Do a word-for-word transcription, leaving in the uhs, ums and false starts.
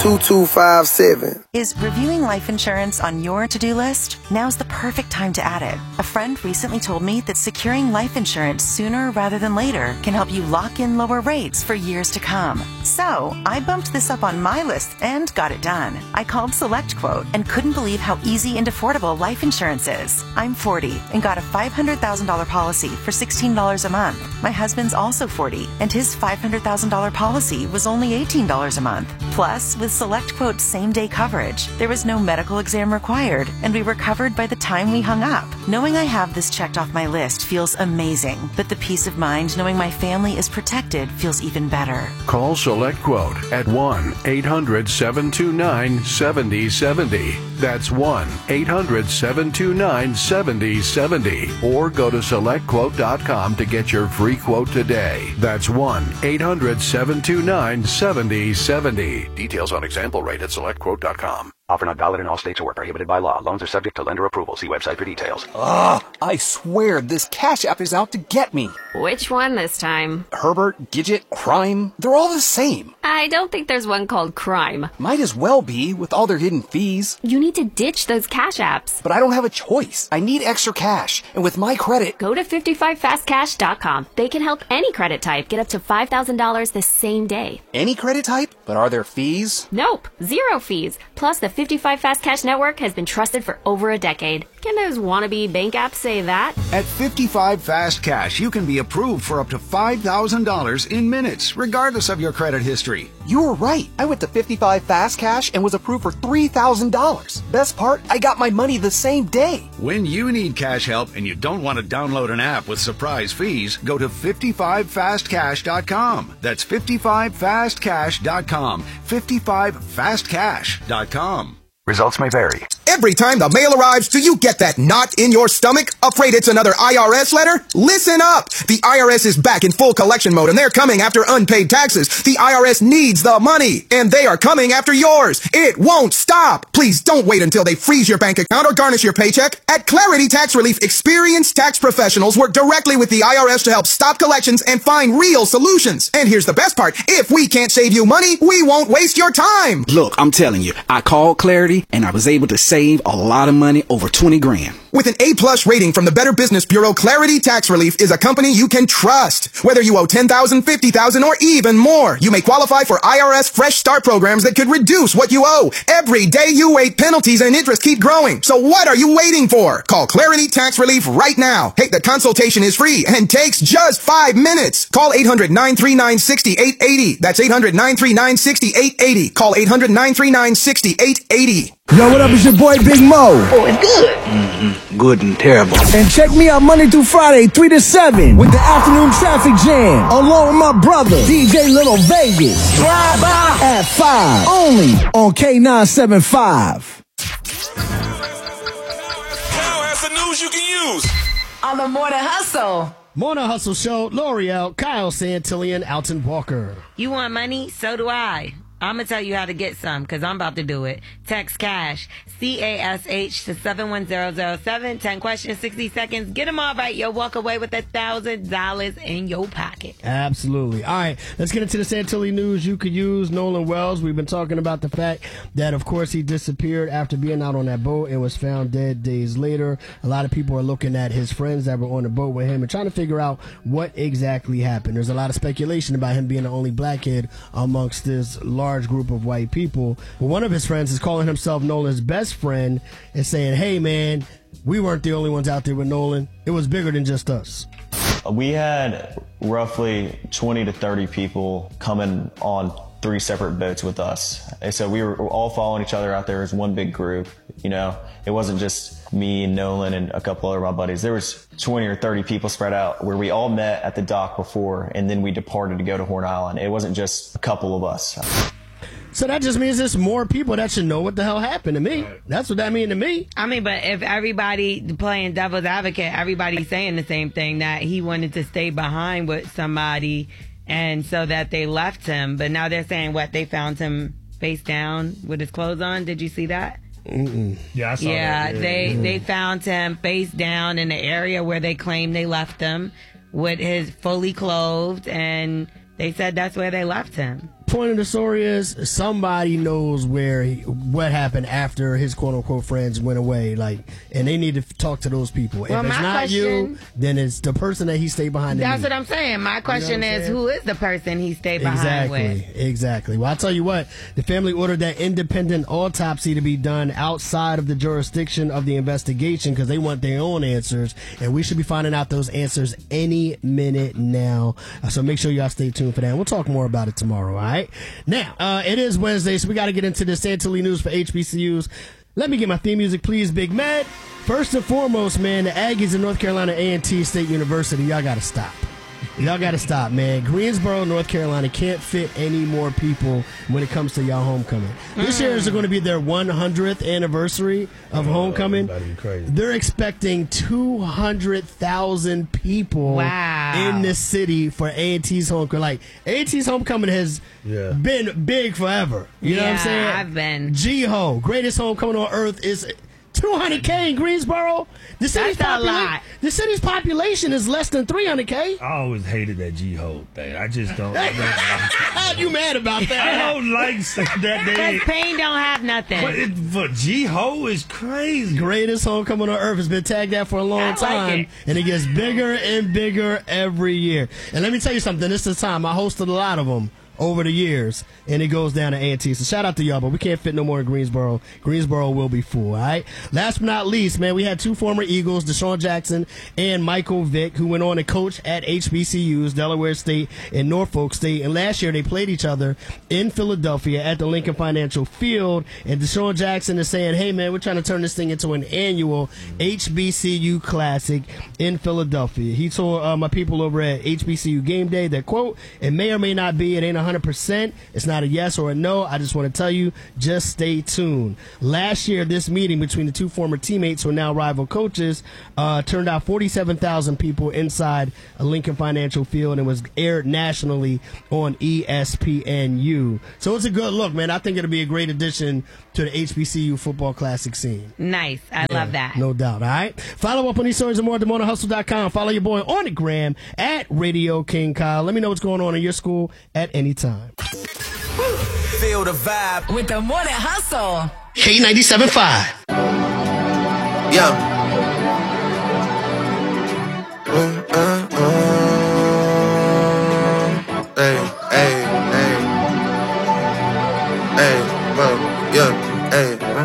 two two five seven. Is reviewing life insurance on your to-do list? Now's the perfect time to add it. A friend recently told me that securing life insurance sooner rather than later can help you lock in lower rates for years to come. So, I bumped this up on my list and got it done. I called SelectQuote and couldn't believe how easy and affordable life insurance is. I'm forty and got a five hundred thousand dollars policy for sixteen dollars a month. My husband's also forty and his five hundred thousand dollars policy was only eighteen dollars a month. Plus, with SelectQuote's same-day coverage, there was no medical exam required, and we were covered by the time we hung up. Knowing I have this checked off my list feels amazing, but the peace of mind knowing my family is protected feels even better. Call SelectQuote at one eight hundred seven two nine seven zero seven zero. That's one eight hundred seven two nine seven zero seven zero. Or go to select quote dot com to get your free quote today. That's one eight hundred seven two nine seven zero seven zero. Details on example rate at select quote dot com. Offer not valid in all states or prohibited by law. Loans are subject to lender approval. See website for details. Ugh, I swear this Cash App is out to get me. Which one this time? Herbert, Gidget, Crime, they're all the same. I don't think there's one called Crime. Might as well be, with all their hidden fees. You need to ditch those Cash Apps. But I don't have a choice. I need extra cash. And with my credit... Go to fifty-five fast cash dot com. They can help any credit type get up to five thousand dollars the same day. Any credit type? But are there fees? Nope. Zero fees. Plus, the fifty-five Fast Cash Network has been trusted for over a decade. Can those wannabe bank apps say that? At fifty-five Fast Cash, you can be approved for up to five thousand dollars in minutes, regardless of your credit history. You were right. I went to fifty-five Fast Cash and was approved for three thousand dollars. Best part, I got my money the same day. When you need cash help and you don't want to download an app with surprise fees, go to fifty-five fast cash dot com. That's fifty-five fast cash dot com. fifty-five fast cash dot com. Results may vary. Every time the mail arrives, do you get that knot in your stomach? Afraid it's another I R S letter? Listen up! The I R S is back in full collection mode and they're coming after unpaid taxes. The I R S needs the money and they are coming after yours. It won't stop. Please don't wait until they freeze your bank account or garnish your paycheck. At Clarity Tax Relief, experienced tax professionals work directly with the I R S to help stop collections and find real solutions. And here's the best part. If we can't save you money, we won't waste your time. Look, I'm telling you, I called Clarity and I was able to save a lot of money, over twenty grand. With an A-plus rating from the Better Business Bureau, Clarity Tax Relief is a company you can trust. Whether you owe ten thousand dollars, fifty thousand dollars, or even more, you may qualify for I R S Fresh Start programs that could reduce what you owe. Every day you wait, penalties and interest keep growing. So what are you waiting for? Call Clarity Tax Relief right now. Hey, the consultation is free and takes just five minutes. Call eight hundred nine three nine six eight eight zero. That's eight hundred nine three nine six eight eight zero. Call eight hundred nine three nine six eight eight zero. Yo, what up? It's your boy Big Mo. Oh, it's good. Mm-hmm. Good and terrible. And check me out Monday through Friday, three to seven, with the afternoon traffic jam, along with my brother, D J Little Vegas. Drive by at five, only on K nine seven five. Now that's the news you can use on the Morning Hustle. Morning Hustle Show, L'Oreal, Kyle Santillan, Alton Walker. You want money? So do I. I'm going to tell you how to get some because I'm about to do it. Text CASH, C A S H, to seven one zero zero seven. ten questions, sixty seconds. Get them all right. You'll walk away with one thousand dollars in your pocket. Absolutely. All right, let's get into the Santillan news you could use. Nolan Wells, we've been talking about the fact that, of course, he disappeared after being out on that boat and was found dead days later. A lot of people are looking at his friends that were on the boat with him and trying to figure out what exactly happened. There's a lot of speculation about him being the only black kid amongst this large large group of white people. But one of his friends is calling himself Nolan's best friend and saying, hey, man, we weren't the only ones out there with Nolan. It was bigger than just us. We had roughly twenty to thirty people coming on three separate boats with us. And so we were all following each other out there as one big group. You know, it wasn't just me and Nolan and a couple other of my buddies. There was twenty or thirty people spread out where we all met at the dock before and then we departed to go to Horn Island. It wasn't just a couple of us. So that just means there's more people that should know what the hell happened to me. That's what that means to me. I mean, but if everybody playing devil's advocate, everybody's saying the same thing, that he wanted to stay behind with somebody and so that they left him. But now they're saying, what, they found him face down with his clothes on? Did you see that? Mm-mm. Yeah, I saw yeah, that. Yeah, they mm. they found him face down in the area where they claimed they left him with his fully clothed, and they said that's where they left him. point of the story is somebody knows where he, what happened after his quote unquote friends went away, like, and they need to talk to those people. Well, if it's my not question, you, then it's the person that he stayed behind. That's what I'm saying. My question you know is, who is the person he stayed behind exactly, with? Exactly. Well, I'll tell you what, the family ordered that independent autopsy to be done outside of the jurisdiction of the investigation because they want their own answers, and we should be finding out those answers any minute now. Uh, so make sure y'all stay tuned for that. We'll talk more about it tomorrow, all right? Now, uh, it is Wednesday, so we got to get into the Santilli news for H B C Us. Let me get my theme music, please, Big Med. First and foremost, man, the Aggies of North Carolina A and T State University, y'all got to stop. Y'all got to stop, man. Greensboro, North Carolina can't fit any more people when it comes to y'all homecoming. This year is going to be their one hundredth anniversary of oh, homecoming. They're expecting two hundred thousand people wow. in the city for A and T's homecoming. Like, A and T's homecoming has yeah. been big forever. You yeah, know what I'm saying? I've been. G-Ho, greatest homecoming on earth, is two hundred K in Greensboro. The city's, That's a popula- lot. the city's population is less than three hundred K. I always hated that G-Ho thing. I just don't. How you mad about that? I don't like that. Because Payne don't have nothing. But, it, but G-Ho is crazy. Greatest homecoming on earth has been tagged out for a long I time. Like it. And it gets bigger and bigger every year. And let me tell you something. This is the time. I hosted a lot of them over the years, and it goes down to A and T. So shout out to y'all, but we can't fit no more in Greensboro. Greensboro will be full, all right? Last but not least, man, we had two former Eagles, Deshaun Jackson and Michael Vick, who went on to coach at H B C Us, Delaware State and Norfolk State. And last year they played each other in Philadelphia at the Lincoln Financial Field. And Deshaun Jackson is saying, hey, man, we're trying to turn this thing into an annual H B C U Classic in Philadelphia. He told uh, my people over at H B C U Game Day that, quote, it may or may not be, it ain't one hundred percent. It's not a yes or a no. I just want to tell you, just stay tuned. Last year, this meeting between the two former teammates who are now rival coaches uh, turned out forty-seven thousand people inside a Lincoln Financial Field and was aired nationally on E S P N U. So it's a good look, man. I think it'll be a great addition to the H B C U football classic scene. Nice. I yeah, love that. No doubt. All right. Follow up on these stories and more at the morning hustle dot com. Follow your boy on the gram at Radio King Kyle. Let me know what's going on in your school at any time. Feel the vibe with the Morning Hustle. K ninety-seven point five. Yeah.